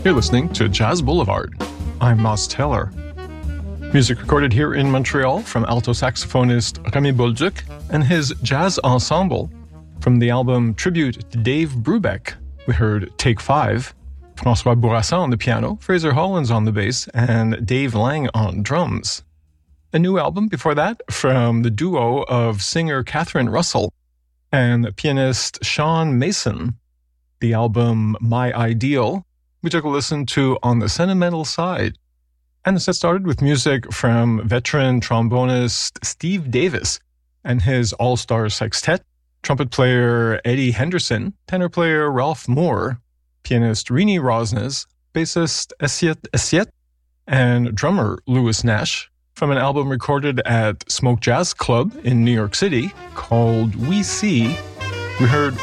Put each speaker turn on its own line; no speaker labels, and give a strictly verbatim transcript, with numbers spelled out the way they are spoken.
You're listening to Jazz Boulevard. I'm Moss Taylor. Music recorded here in Montreal from alto saxophonist Remy Bolduc and his jazz ensemble. From the album Tribute to Dave Brubeck, we heard Take Five, François Bourassa on the piano, Fraser Hollins on the bass, and Dave Lang on drums. A new album before that from the duo of singer Catherine Russell and pianist Sean Mason. The album My Ideal, we took a listen to On the Sentimental Side. And the set started with music from veteran trombonist Steve Davis and his all-star sextet, trumpet player Eddie Henderson, tenor player Ralph Moore, pianist Rini Rosnes, bassist Essiet Essiet, and drummer Louis Nash, from an album recorded at Smoke Jazz Club in New York City called We See. We heard